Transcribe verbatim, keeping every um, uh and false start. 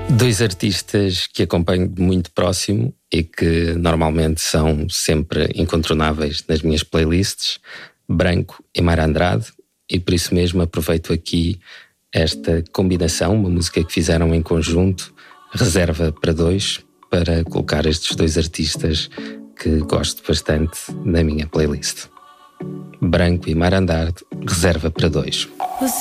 Dois artistas que acompanho de muito próximo e que normalmente são sempre incontornáveis nas minhas playlists, Branco e Mara Andrade, e por isso mesmo aproveito aqui esta combinação, uma música que fizeram em conjunto, Reserva para Dois, para colocar estes dois artistas que gosto bastante na minha playlist. Branco e Mara Andrade, Reserva para Dois.